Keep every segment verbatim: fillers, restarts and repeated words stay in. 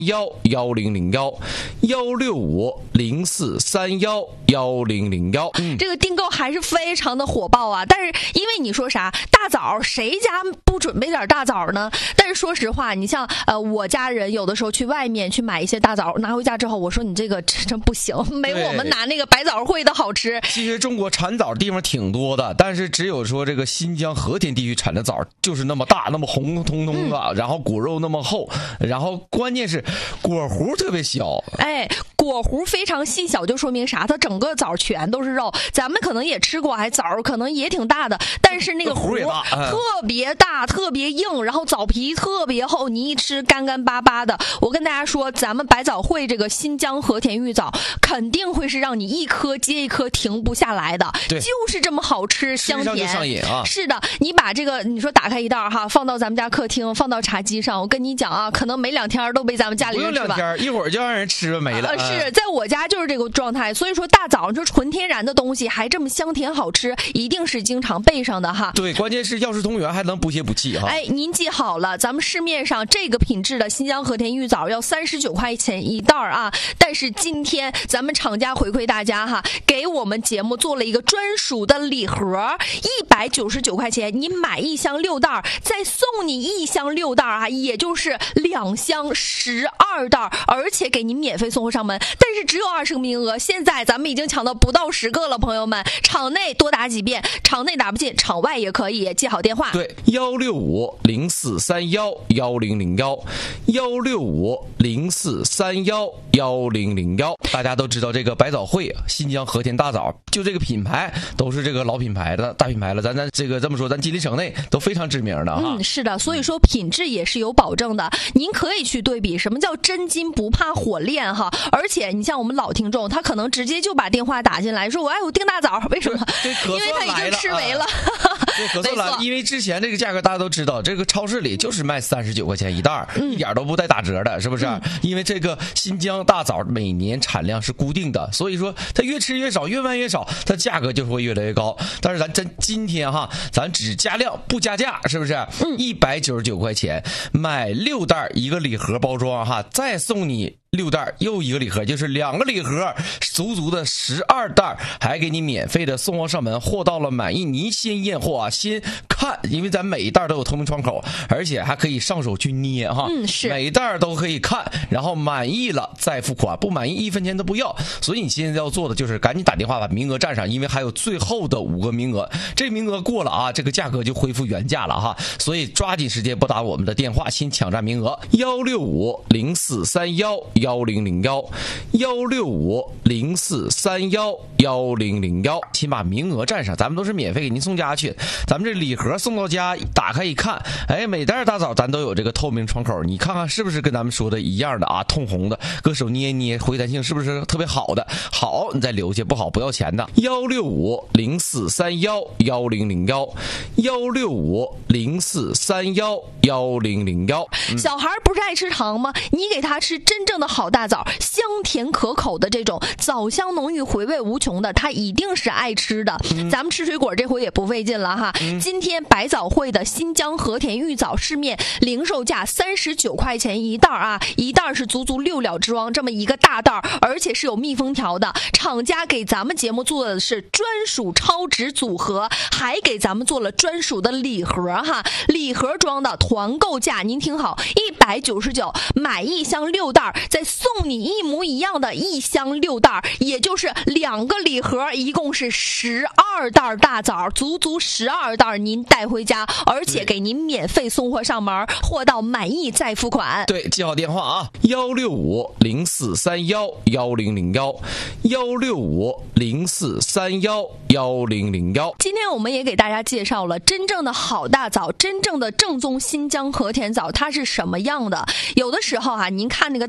幺幺零零幺幺六五零四三幺幺零零幺。 这个订购还是非常的火爆啊！但是因为你说啥大枣，谁家不准备点大枣呢？但是说实话，你像呃我家人有的时候去外面去买一些大枣，拿回家之后，我说你这个真真不行，没我们拿那个百枣汇的好吃。 其实中国产枣地方挺多的，但是只有说这个新疆和田地区产的枣就是那么大，那么红彤彤的，嗯、然后果肉那么厚，然后关键是果核特别小。 哎，果核非常细小，就说明啥？它整个枣全都是肉。咱们可能也吃过，还枣可能也挺大的，但是那个核特别大、特别硬，然后枣皮特别厚，你一吃干干巴巴的。我跟大家说，咱们百枣汇这个新疆和田玉枣肯定会是让你一颗接一颗停不下来的，就是这么好吃香甜。 上瘾啊！ 是的，你把这个你说打开一袋哈，放到咱们家客厅，放到茶几上，我跟你讲啊，可能没两天都被咱们家里人吃完。 不用两天，一会儿就让人吃没了。 呃，是在我家就是这个状态，所以说大枣就纯天然的东西，还这么香甜好吃，一定是经常备上的哈。 对，关键是药食同源，还能补血补气哈。 哎，您记好了，咱们市面上这个品质的新疆和田玉枣要三十九块钱一袋啊，但是今天咱们厂家回馈大家哈，给我们节目做了一个专属的礼盒，一百九十九块钱，你买一箱六袋，再送你一箱六袋啊，也就是两箱十二袋，而且给您免费送货上门。但是只有二十个名额，现在咱们已经抢到不到十个了，朋友们，场内多打几遍，场内打不进，场外也可以，记好电话。 对，幺六五零四三幺幺零零幺，幺六五零四三幺幺零零幺。大家都知道这个百枣汇新疆和田大枣，就这个品牌都是这个老品牌的大品牌了，咱咱这个这么说，咱吉林省内都非常知名的哈。 嗯，是的，所以说品质也是有保证的。您可以去对比，什么叫真金不怕火炼哈？而且你像我们老听众，他可能直接就把电话打进来，说我哎我订大枣，为什么？因为他已经吃没了。 对，可算来，因为之前这个价格大家都知道，这个超市里就是卖三十九块钱一袋，嗯、一点都不带打折的，是不是？嗯、因为这个新疆大枣每年产量是固定的，所以说它越吃越少，越卖越少，它价格就会越来越高。但是咱真今天哈，咱只加量不加价，是不是？嗯，一百九十九块钱买六袋一个礼盒包装哈，再送你六袋又一个礼盒，就是两个礼盒，足足的十二袋，还给你免费的送货上门，货到了满意您先验货啊，先看，因为咱每一袋都有透明窗口，而且还可以上手去捏哈， 嗯，是每一袋都可以看，然后满意了再付款，不满意一分钱都不要。所以你现在要做的就是赶紧打电话把名额占上，因为还有最后的五个名额，这名额过了啊，这个价格就恢复原价了哈，所以抓紧时间拨打我们的电话，先抢占名额，幺六五零四三幺幺零零幺，幺六五零四三幺幺零零幺，先把名额占上，咱们都是免费给您送家去。咱们这礼盒送到家，打开一看，哎，每袋大枣咱都有这个透明窗口，你看看是不是跟咱们说的一样的啊？通红的，搁手捏一捏，回弹性是不是特别好的？好，你再留下，不好不要钱的。幺六五零四三幺幺零零幺，幺六五零四三幺幺零零幺。 小孩不是爱吃糖吗？你给他吃真正的好大枣，香甜可口的这种枣香浓郁、回味无穷的，他一定是爱吃的。嗯、咱们吃水果这回也不费劲了哈。嗯、今天百枣汇的新疆和田玉枣市面零售价三十九块钱一袋啊，一袋是足足六两装，这么一个大袋，而且是有密封条的。厂家给咱们节目做的是专属超值组合，还给咱们做了专属的礼盒哈。礼盒装的团购价，您听好，一百九十九，买一箱六袋，再送你一模一样的一箱六袋，也就是两个礼盒，一共是十二袋大枣，足足十二袋您带回家，而且给您免费送货上门，货到满意再付款。 对，记好电话啊，幺六五零四三幺幺零零幺，幺六五零四三幺幺零零幺。 今天我们也给大家介绍了真正的好大枣，真正的正宗新疆和田枣它是什么样的。有的时候啊，您看那个大枣可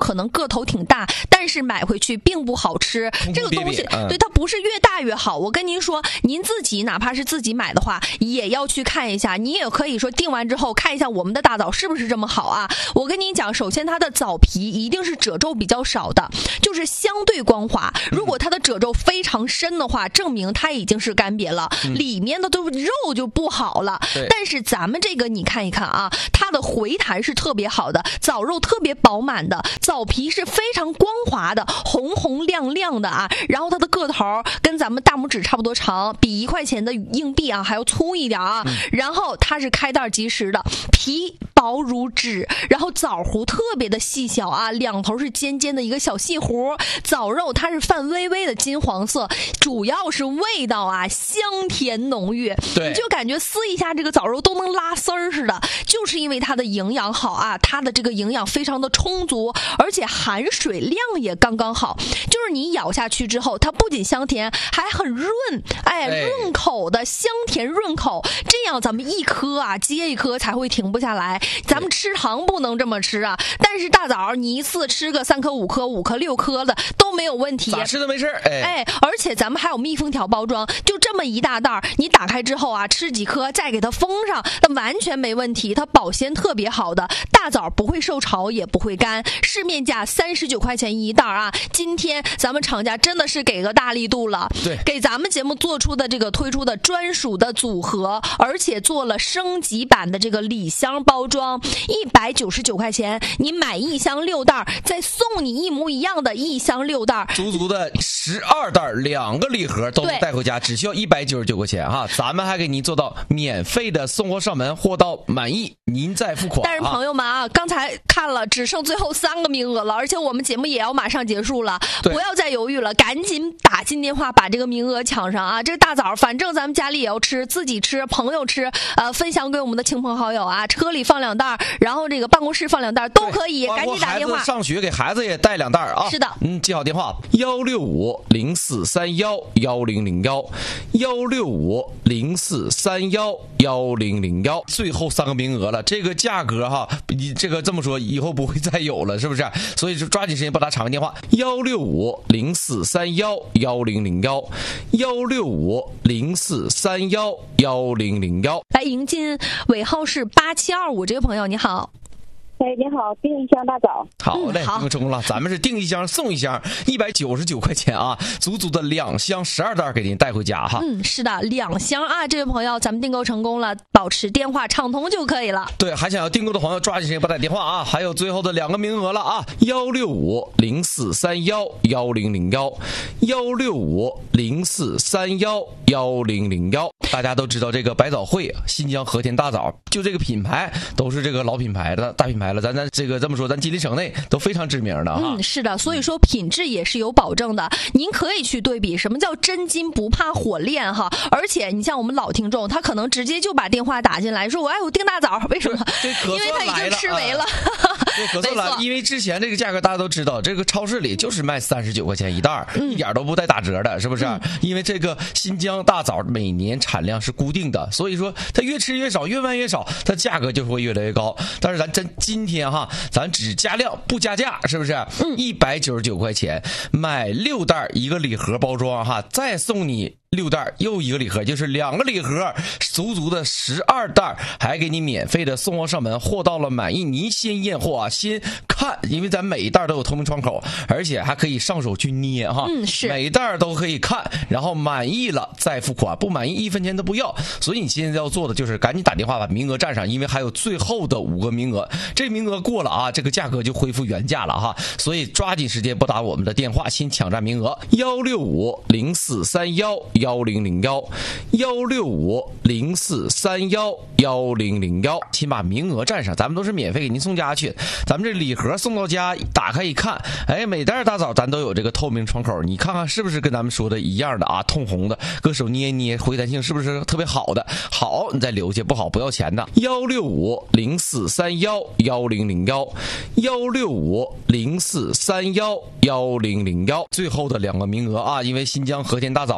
可能个头挺大，但是买回去并不好吃。这个东西， 嗯、 对，它不是越大越好。我跟您说，您自己哪怕是自己买的话，也要去看一下。你也可以说订完之后看一下我们的大枣是不是这么好啊？我跟您讲，首先它的枣皮一定是褶皱比较少的，就是相对光滑。如果它的褶皱非常深的话，证明它已经是干瘪了，嗯、里面的都肉就不好了。但是咱们这个你看一看啊，它的回弹是特别好的，枣肉特别饱满的，枣皮是非常光滑的，红红亮亮的啊。然后它的个头跟咱们大拇指差不多长，比一块钱的硬币啊还要粗一点啊。嗯、然后它是开袋即食的，皮薄如纸，然后枣核特别的细小啊，两头是尖尖的一个小细核，枣肉它是泛微微的金黄色，主要是味道啊香甜浓郁，你就感觉撕一下这个枣肉都能拉丝儿似的，就是因为它的营养好啊，它的这个营养非常的充足，而且含水量也刚刚好，就是你咬下去之后，它不仅香甜，还很润，哎，润口的香甜润口，这样咱们一颗啊接一颗才会停不下来。咱们吃糖不能这么吃啊，但是大枣你一次吃个三颗五颗五颗六颗的都没有问题， 咋吃都没事。哎, 哎，而且咱们还有密封条包装，就这么一大袋，你打开之后啊，吃几颗再给它封上，它完全没问题，它保鲜特别好的大枣，不会受潮也不会干，市面价三十九块钱一袋啊。今天咱们厂家真的是给个大力度了， 对， 给咱们节目做出的这个推出的专属的组合，而且做了升级版的这个礼箱包装，一百九十九块钱，你买一箱六袋，再送你一模一样的一箱六袋， 足足的十二袋，两个礼盒都带回家，只需要一百九十九块钱哈。咱们还给您做到免费的送货上门，货到满意您再付款。 但是朋友们啊，刚才看了只剩最后三个名额了，而且我们节目也要马上结束了，不要再犹豫了，赶紧打进电话把这个名额抢上啊！这个大枣，反正咱们家里也要吃，自己吃，朋友吃，呃，分享给我们的亲朋好友啊，车里放两袋，然后这个办公室放两袋都可以，赶紧打电话。 孩子上学给孩子也带两袋啊。 是的， 嗯，记好电话：幺六五零四三幺幺零零幺，幺六五零四三幺幺零零幺。最后三个名额了，这个价格哈，你这个这么说以后不会再有了，是不是？所以就抓紧时间拨打厂门电话：幺六五零四三幺幺零零幺，幺六五零四三幺幺零零幺。 来迎进尾号是八七二五这个朋友，你好。 哎，你好，订一箱大枣。 好嘞， 嗯、 订成功了。咱们是订一箱送一箱，一百九十九块钱啊，足足的两箱十二袋给您带回家哈。 嗯，是的，两箱啊，这位朋友，咱们订购成功了，保持电话畅通就可以了。 对，还想要订购的朋友抓紧时间拨打电话啊，还有最后的两个名额了啊，幺六五零四三幺幺零零幺，幺六五零四三幺幺零零幺。大家都知道这个百枣汇新疆和田大枣，就这个品牌都是这个老品牌的大品牌了，咱咱这个这么说，咱吉林省内都非常知名的哈。 嗯，是的，所以说品质也是有保证的。您可以去对比什么叫真金不怕火炼哈，而且你像我们老听众，他可能直接就把电话打进来说，我哎我订大枣，为什么？因为他已经吃没了。 对，可算来了，因为之前这个价格大家都知道，这个超市里就是卖三十九块钱一袋，嗯、一点都不带打折的，是不是？嗯、因为这个新疆大枣每年产量是固定的，所以说它越吃越少，越卖越少，它价格就会越来越高。但是咱真今天哈，咱只加量不加价，是不是？一百九十九块钱买六袋一个礼盒包装哈，再送你六袋又一个礼盒，就是两个礼盒，足足的十二袋，还给你免费的送货上门，货到了满意您先验货啊，先看，因为咱每一袋都有透明窗口，而且还可以上手去捏哈， 嗯，是每一袋都可以看，然后满意了再付款，不满意一分钱都不要。所以你现在要做的就是赶紧打电话把名额占上，因为还有最后的五个名额，这名额过了啊，这个价格就恢复原价了哈，所以抓紧时间拨打我们的电话，先抢占名额：幺六五零四三幺幺零零幺，幺六五零四三幺幺零零幺，先把名额占上，咱们都是免费给您送家去。咱们这礼盒送到家，打开一看，哎，每袋大枣咱都有这个透明窗口，你看看是不是跟咱们说的一样的啊？通红的，搁手捏一捏，回弹性是不是特别好的？好，你再留下，不好不要钱的。幺六五零四三幺幺零零幺，幺六五零四三幺幺零零幺，最后的两个名额啊，因为新疆和田大枣这个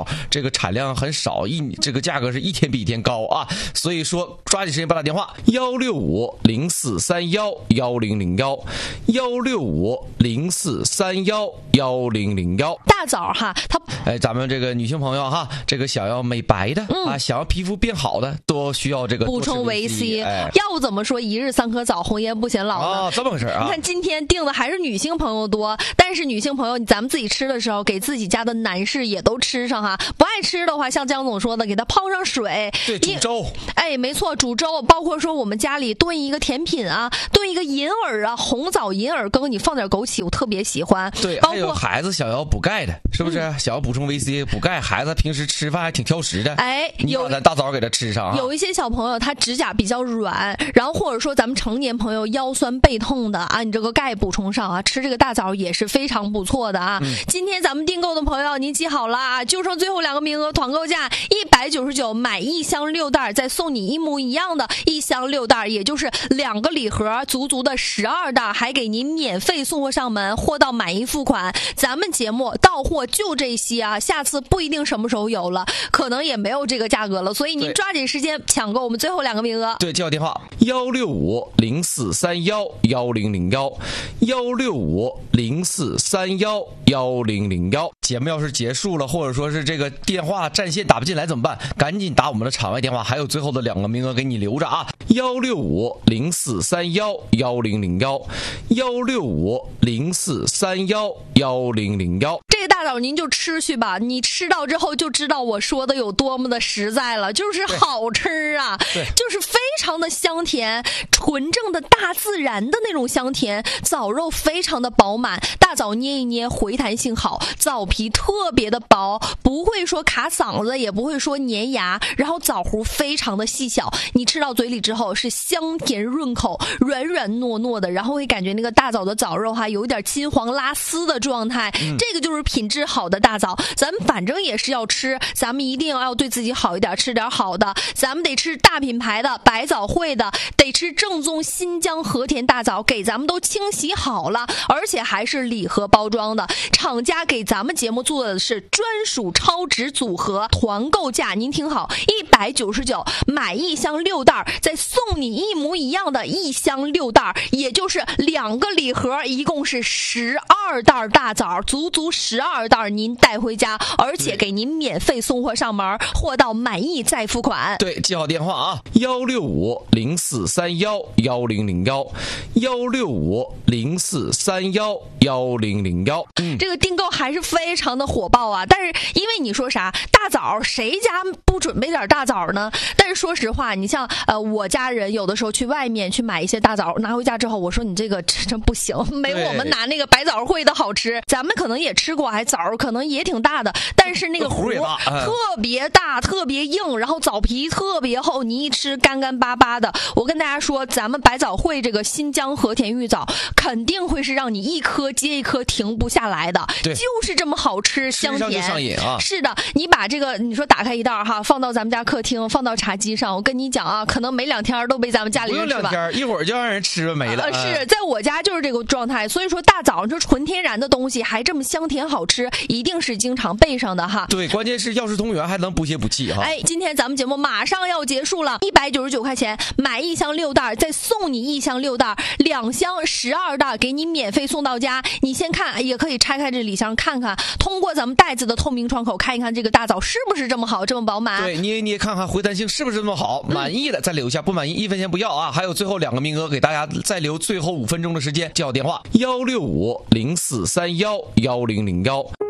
产量很少，一这个价格是一天比一天高啊，所以说抓紧时间拨打电话幺六五零四三幺幺零零幺幺六五零四三幺幺零零幺。 大枣哈，它哎，咱们这个女性朋友哈，这个想要美白的、嗯、啊，想要皮肤变好的，都需要这个补充维 C。 哎、 要不怎么说一日三颗枣，红颜不显老呢？ 啊，这么回事啊！ 你看今天定的还是女性朋友多，但是女性朋友，咱们自己吃的时候，给自己家的男士也都吃上哈。不爱吃的话，像江总说的，给他泡上水， 对，煮粥。 哎，没错，煮粥，包括说我们家里炖一个甜品啊，炖一个银耳啊，红枣银耳羹，你放点枸杞，我特别喜欢。 对， 包括还有孩子想要补钙的，是不是？嗯、想要补充维 C 补钙，孩子平时吃饭还挺挑食的。 哎，有咱大枣给他吃上、啊。 有一些小朋友他指甲比较软，然后或者说咱们成年朋友腰酸背痛的啊，你这个钙补充上啊，吃这个大枣也是非常不错的啊。嗯、今天咱们订购的朋友，您记好了啊，就剩最后两个名额，团购价一百九十九，买一箱六袋，再送你一模一样的一箱六袋，也就是两个礼盒，足足的十二袋，还给您免费送货上门，货到满意付款。咱们节目到货就这些啊，下次不一定什么时候有了，可能也没有这个价格了，所以您抓紧时间抢购我们最后两个名额。 对，记好电话幺六五零四三幺幺零零幺幺六五零四三幺幺零零幺。节目要是结束了，或者说是这个电话占线打不进来怎么办？赶紧打我们的场外电话，还有最后的两个名额给你留着啊！幺六五零四三幺幺零零幺幺六五零四三幺幺零零幺。 这个大枣您就吃去吧，你吃到之后就知道我说的有多么的实在了，就是好吃啊，就是非常的香甜，纯正的大自然的那种香甜，枣肉非常的饱满，大枣捏一捏回弹性好，枣皮特别的薄，不会说卡嗓子，也不会说粘牙，然后枣核非常的细小，你吃到嘴里之后是香甜润口，软软糯糯的，然后会感觉那个大枣的枣肉哈有点金黄拉丝的状态、嗯、这个就是品质好的大枣。咱们反正也是要吃，咱们一定要对自己好一点，吃点好的，咱们得吃大品牌的百枣汇的，得吃正宗新疆和田大枣，给咱们都清洗好了，而且还是礼盒包装的，厂家给咱们节目做的是专属超值组合，团购价您听好一百九十九，买一箱六袋，再送你一模一样的一箱六袋，也就是两个礼盒，一共是十二袋大枣，足足十二袋您带回家，而且给您免费送货上门，货到满意再付款。 对，记好电话啊，幺六五零四三幺幺零零幺幺六五零四三幺幺零零幺。嗯， 这个订购还是非常的火爆啊！但是因为你说啥大枣，谁家不准备点大枣呢？但是说实话，你像呃我家人有的时候去外面去买一些大枣，拿回家之后，我说你这个真不行，没我们拿那个百枣汇的好吃。咱们可能也吃过，还枣可能也挺大的，但是那个核特别大、特别硬，然后枣皮特别厚，你一吃干干巴巴的。我跟大家说，咱们百枣汇这个新疆和田玉枣，肯定会是让你一颗接一颗停不下来的，就是这么好吃香甜。 上瘾啊！ 是的，你把这个你说打开一袋哈，放到咱们家客厅，放到茶几上，我跟你讲啊，可能没两天都被咱们家里人吃吧。 不用两天，一会儿就让人吃没了。 呃，是在我家就是这个状态，所以说大枣这纯天然的东西还这么香甜好吃，一定是经常备上的哈。 对，关键是药食同源，还能补血补气哈。 哎，今天咱们节目马上要结束了，一百九十九块钱买一箱六袋，再送你一箱六袋，两箱十二袋给你免费送到家。你先看，也可以拆开这礼箱看看，通过咱们袋子的透明窗口看一看这个大枣是不是这么好，这么饱满。 对，捏一捏看看回弹性是不是这么好，满意的再留下，不满意一分钱不要啊。还有最后两个名额给大家再留最后五分钟的时间，记好电话幺六五零四三幺幺零零幺